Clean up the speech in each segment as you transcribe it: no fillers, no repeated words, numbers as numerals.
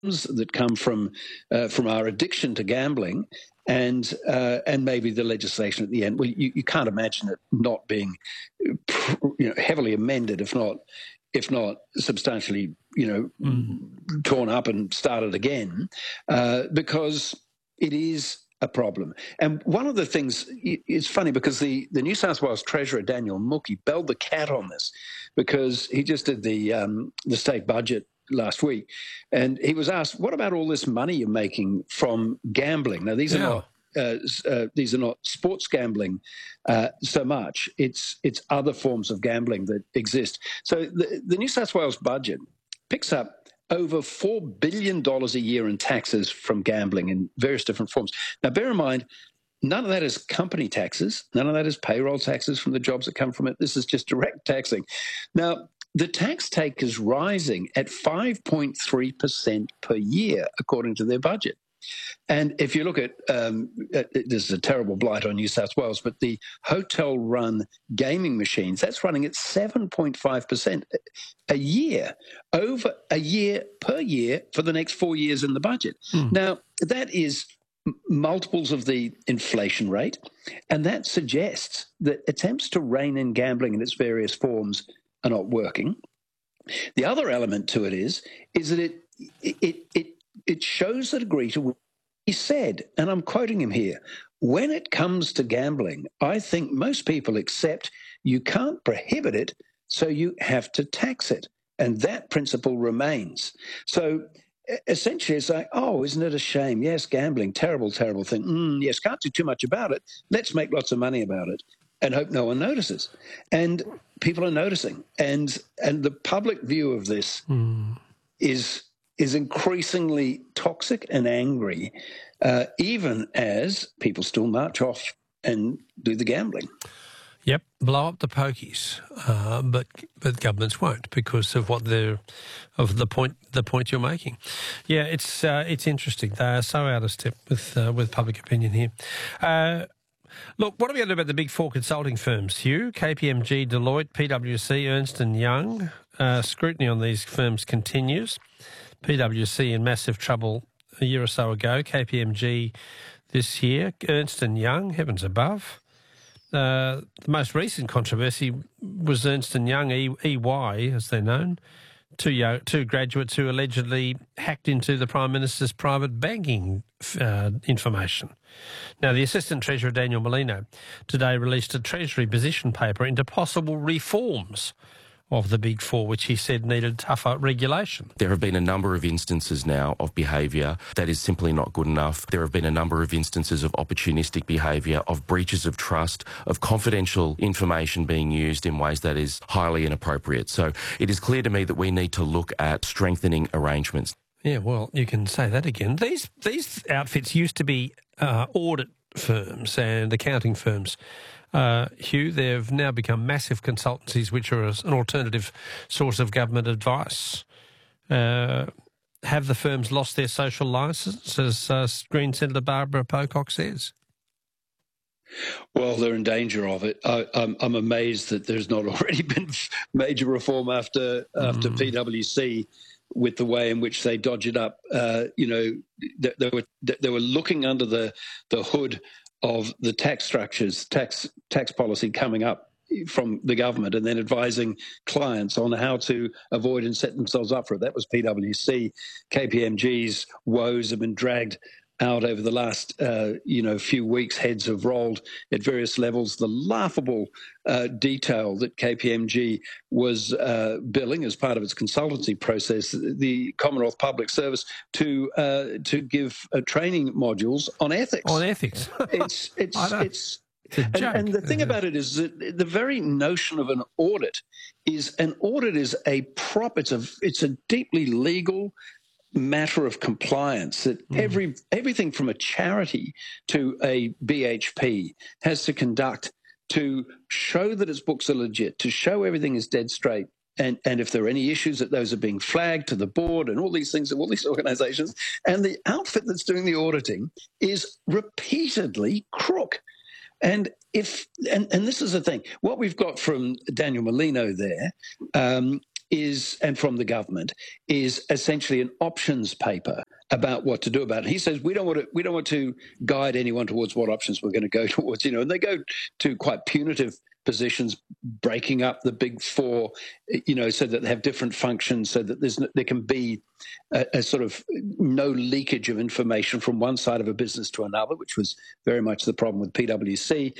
that come from our addiction to gambling, and maybe the legislation at the end. Well, you can't imagine it not being heavily amended, if not substantially torn up and started again, because it is a problem. And one of the things, it's funny because the New South Wales Treasurer, Daniel Mookhey, belled the cat on this because he just did the state budget last week, and he was asked, what about all this money you're making from gambling? Now, these are not sports gambling so much. It's other forms of gambling that exist. So the New South Wales budget picks up over $4 billion a year in taxes from gambling in various different forms. Now, bear in mind, none of that is company taxes. None of that is payroll taxes from the jobs that come from it. This is just direct taxing. Now, the tax take is rising at 5.3% per year, according to their budget. And if you look at, this is a terrible blight on New South Wales, but the hotel-run gaming machines, that's running at 7.5% a year, over a year per year for the next 4 years in the budget. Now, that is multiples of the inflation rate, and that suggests that attempts to rein in gambling in its various forms are not working. The other element to it is that it shows the degree to which he said, and I'm quoting him here, when it comes to gambling, I think most people accept you can't prohibit it, so you have to tax it. And that principle remains. So essentially it's like, oh, isn't it a shame? Yes, gambling, terrible, terrible thing. Yes, can't do too much about it. Let's make lots of money about it and hope no one notices. And people are noticing. And the public view of this is increasingly toxic and angry, even as people still march off and do the gambling. Yep, blow up the pokies, but governments won't because of the point you're making. Yeah, it's interesting. They are so out of step with public opinion here. Look, what are we going to do about the big four consulting firms, Hugh? KPMG, Deloitte, PwC, Ernst & Young. Scrutiny on these firms continues. PwC in massive trouble a year or so ago. KPMG this year. Ernst & Young, heavens above. The most recent controversy was Ernst & Young, EY, as they're known. Two graduates who allegedly hacked into the Prime Minister's private banking information. Now, the Assistant Treasurer, Daniel Molino, today released a Treasury position paper into possible reforms of the Big Four, which he said needed tougher regulation. There have been a number of instances now of behaviour that is simply not good enough. There have been a number of instances of opportunistic behaviour, of breaches of trust, of confidential information being used in ways that is highly inappropriate. So it is clear to me that we need to look at strengthening arrangements. Yeah, well, you can say that again. These outfits used to be audit firms and accounting firms. Hugh, they've now become massive consultancies which are an alternative source of government advice. Have the firms lost their social licence, as Green Senator Barbara Pocock says? Well, they're in danger of it. I'm amazed that there's not already been major reform after PwC, with the way in which they dodge it up. They were looking under the hood of the tax structures, tax policy coming up from the government, and then advising clients on how to avoid and set themselves up for it. That was PwC. KPMG's woes have been dragged out over the last few weeks. Heads have rolled at various levels. The laughable detail that KPMG was billing as part of its consultancy process, the Commonwealth Public Service, to give training modules on ethics. On ethics, And the thing about it is that the very notion of an audit is a prop. It's a deeply legal matter of compliance that everything from a charity to a BHP has to conduct to show that its books are legit, to show everything is dead straight. And if there are any issues, that those are being flagged to the board and all these things, all these organisations. And the outfit that's doing the auditing is repeatedly crook. And this is the thing. What we've got from Daniel Molino there and from the government, is essentially an options paper about what to do about it. He says we don't want to guide anyone towards what options we're going to go towards, and they go to quite punitive positions, breaking up the big four, so that they have different functions, so that there can be a sort of no leakage of information from one side of a business to another, which was very much the problem with PwC.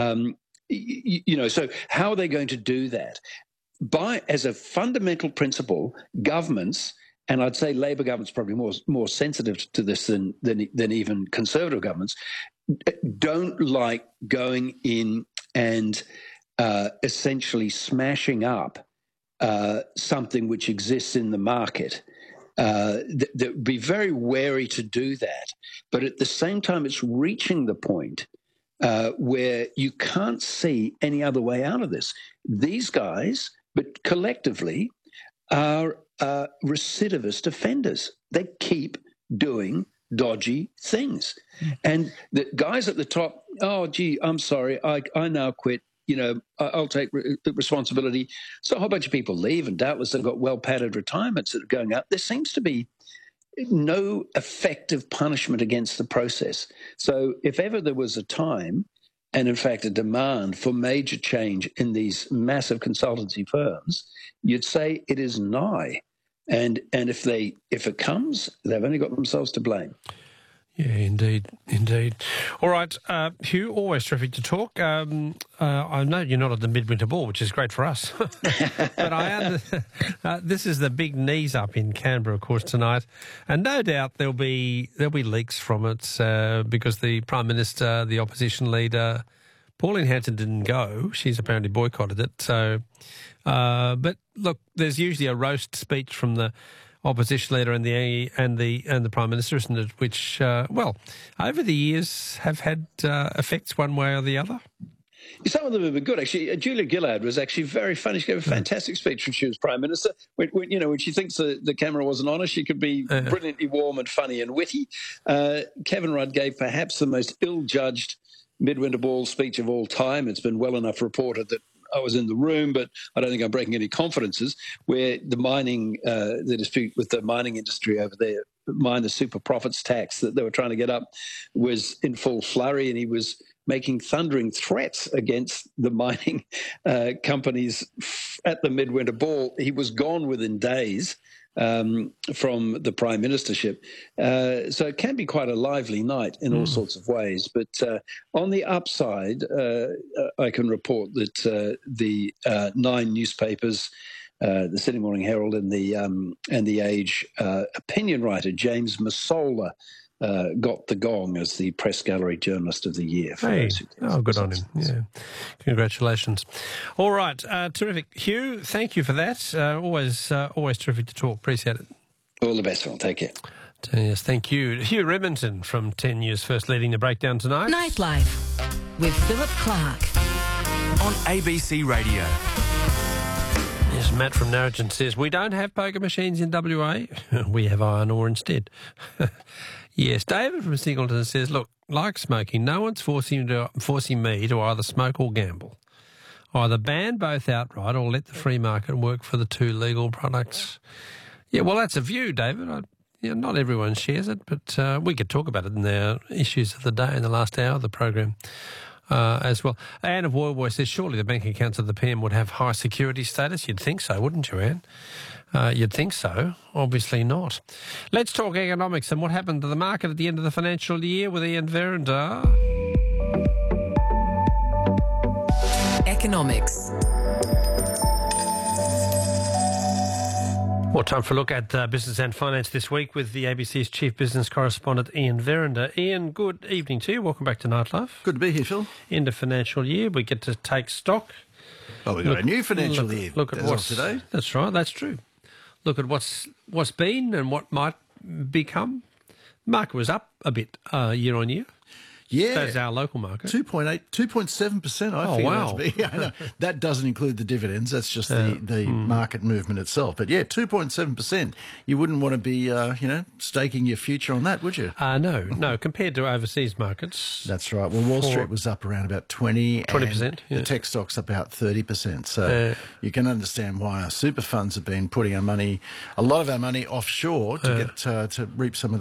So how are they going to do that? As a fundamental principle, governments, and I'd say Labor governments probably more sensitive to this than even Conservative governments, don't like going in and essentially smashing up something which exists in the market. They'd be very wary to do that. But at the same time, it's reaching the point where you can't see any other way out of this. These guys, but collectively, are recidivist offenders. They keep doing dodgy things. And the guys at the top, oh, gee, I'm sorry, I now quit. I'll take responsibility. So a whole bunch of people leave, and doubtless they've got well-padded retirements that are going out. There seems to be no effective punishment against the process. So if ever there was a time, and in fact a demand for major change in these massive consultancy firms, you'd say it is nigh. And if it comes, they've only got themselves to blame. Yeah, indeed. All right, Hugh, always terrific to talk. I know you're not at the Midwinter Ball, which is great for us. But this is the big knees up in Canberra, of course, tonight, and no doubt there'll be leaks from it because the Prime Minister, the opposition leader, Pauline Hanson, didn't go. She's apparently boycotted it. So, but look, there's usually a roast speech from the opposition leader and the Prime Minister, isn't it? Which, over the years have had effects one way or the other. Some of them have been good, actually. Julia Gillard was actually very funny. She gave a fantastic speech when she was Prime Minister. When she thinks the camera wasn't on her, she could be brilliantly warm and funny and witty. Kevin Rudd gave perhaps the most ill-judged Midwinter Ball speech of all time. It's been well enough reported that I was in the room, but I don't think I'm breaking any confidences, where the dispute with the mining industry over there, the super profits tax that they were trying to get up, was in full flurry, and he was making thundering threats against the mining companies at the Midwinter Ball. He was gone within days from the Prime Ministership. So it can be quite a lively night in all sorts of ways. But on the upside, I can report that the 9 newspapers, the Sydney Morning Herald and the Age, opinion writer James Massola got the gong as the Press Gallery Journalist of the Year. Good on him. Yeah, congratulations. All right, terrific. Hugh, thank you for that. Always terrific to talk. Appreciate it. All the best, Phil. Take care. Yes, thank you. Hugh Remington from 10 News First leading the breakdown tonight. Nightlife with Philip Clark on ABC Radio. Yes, Matt from Narrogin says, we don't have poker machines in WA. We have iron ore instead. Yes, David from Singleton says, look, like smoking, no one's forcing me to either smoke or gamble. Either ban both outright or let the free market work for the 2 legal products. Yeah, well, that's a view, David. Not everyone shares it, but we could talk about it in the issues of the day in the last hour of the program as well. Anne of Woywoy says, surely the bank accounts of the PM would have high security status. You'd think so, wouldn't you, Anne? You'd think so. Obviously not. Let's talk economics and what happened to the market at the end of the financial year with Ian Verender. Economics. Well, time for a look at business and finance this week with the ABC's chief business correspondent, Ian Verender. Ian, good evening to you. Welcome back to Nightlife. Good to be here, Phil. End of financial year. We get to take stock. Well, we've got a new financial year. Look at what's today. That's right. That's true. Look at what's been and what might become. The market was up a bit year on year. Yeah. That's our local market. 2.7%, I feel wow. that to be. I know, that doesn't include the dividends. That's just the market movement itself. But yeah, 2.7%. You wouldn't want to be, staking your future on that, would you? No. Compared to overseas markets. That's right. Well, Wall Street was up around about 20%. Yeah. The tech stocks about 30%. So you can understand why our super funds have been putting a lot of our money offshore to get to reap some of